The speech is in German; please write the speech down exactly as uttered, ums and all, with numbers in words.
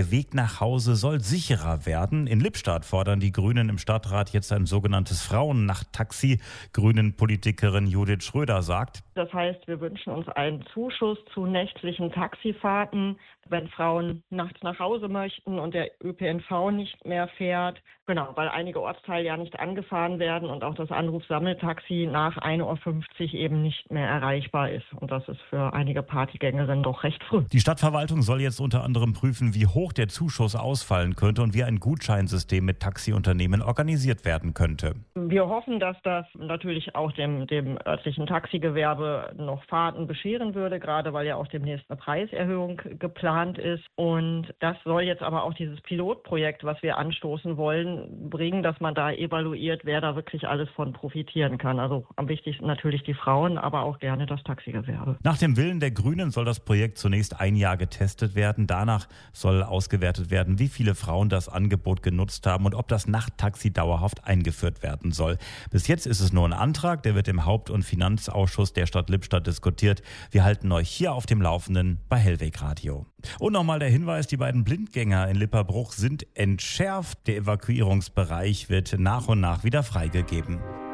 Der Weg nach Hause soll sicherer werden. In Lippstadt fordern die Grünen im Stadtrat jetzt ein sogenanntes Frauennachttaxi. Grünen-Politikerin Judith Schröder sagt: Das heißt, wir wünschen uns einen Zuschuss zu nächtlichen Taxifahrten, wenn Frauen nachts nach Hause möchten und der Ö P N V nicht mehr fährt. Genau, weil einige Ortsteile ja nicht angefahren werden und auch das Anrufsammeltaxi nach ein Uhr fünfzig eben nicht mehr erreichbar ist. Und das ist für einige Partygängerinnen doch recht früh. Die Stadtverwaltung soll jetzt unter anderem prüfen, wie hoch der Zuschuss ausfallen könnte und wie ein Gutscheinsystem mit Taxiunternehmen organisiert werden könnte. Wir hoffen, dass das natürlich auch dem, dem örtlichen Taxigewerbe noch Fahrten bescheren würde, gerade weil ja auch demnächst eine Preiserhöhung geplant ist. Und das soll jetzt aber auch dieses Pilotprojekt, was wir anstoßen wollen, bringen, dass man da evaluiert, wer da wirklich alles von profitieren kann. Also am wichtigsten natürlich die Frauen, aber auch gerne das Taxigewerbe. Nach dem Willen der Grünen soll das Projekt zunächst ein Jahr getestet werden. Danach soll ausgewertet werden, wie viele Frauen das Angebot genutzt haben und ob das Nachttaxi dauerhaft eingeführt werden soll. Bis jetzt ist es nur ein Antrag, der wird im Haupt- und Finanzausschuss der Stadt Lippstadt diskutiert. Wir halten euch hier auf dem Laufenden bei Hellweg Radio. Und nochmal der Hinweis, die beiden Blindgänger in Lipperbruch sind entschärft. Der Evakuierungsbereich wird nach und nach wieder freigegeben.